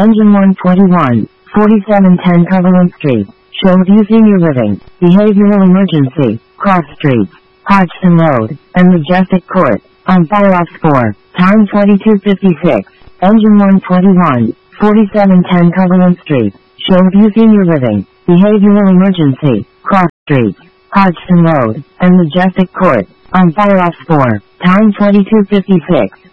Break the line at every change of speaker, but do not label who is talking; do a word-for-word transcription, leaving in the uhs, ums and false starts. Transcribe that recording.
Engine one twenty-one, forty-seven ten Cumberland Street, Showview Senior Living, Behavioral Emergency, Cross Streets, Hodgson Road, and Majestic Court, on fire off four, time twenty-two fifty-six. Engine one twenty-one, forty-seven ten Cumberland Street, Showview Senior Living, Behavioral Emergency, Cross Streets, Hodgson Road, and Majestic Court, on fire off four, time twenty-two fifty-six.